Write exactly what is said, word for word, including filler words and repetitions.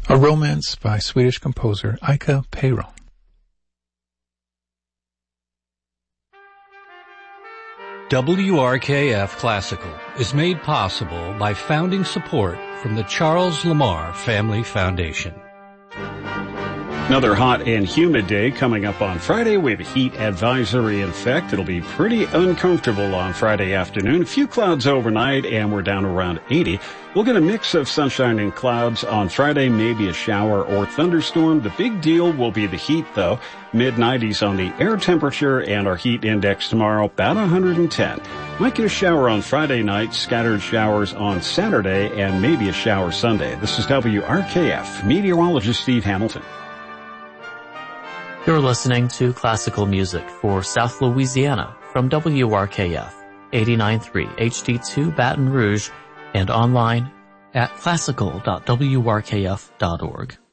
A Romance by Swedish composer Ika Peron. W R K F Classical is made possible by founding support from the Charles Lamar Family Foundation. Another hot and humid day coming up on Friday. We have a heat advisory in effect. It'll be pretty uncomfortable on Friday afternoon. A few clouds overnight, and we're down around eighty. We'll get a mix of sunshine and clouds on Friday, maybe a shower or thunderstorm. The big deal will be the heat, though. mid nineties on the air temperature, and our heat index tomorrow, about one hundred ten. Might get a shower on Friday night, scattered showers on Saturday, and maybe a shower Sunday. This is W R K F, meteorologist Steve Hamilton. You're listening to classical music for South Louisiana from W R K F, eighty-nine point three H D two Baton Rouge, and online at classical dot w r k f dot org.